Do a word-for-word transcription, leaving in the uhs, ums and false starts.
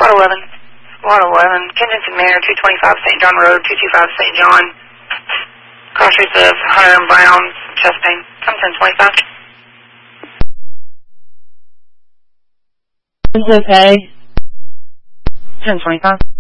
Squad eleven. Squad eleven. Kensington Manor, two twenty-five Saint John Road, two two five Saint John. Cross streets of Hunter and Brown, chest pain. I'm ten twenty-five. It's okay. ten twenty-five.